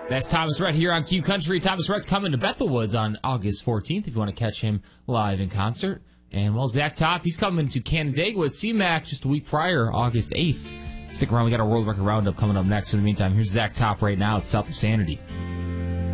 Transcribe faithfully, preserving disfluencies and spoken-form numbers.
That's Thomas Rhett here on Q Country. Thomas Rhett's coming to Bethel Woods on August fourteenth if you want to catch him live in concert. And, well, Zach Top, he's coming to Canandaigua with C MAC just a week prior, August eighth. Stick around. We got our World Record Roundup coming up next. In the meantime, here's Zach Top right now at South of Sanity.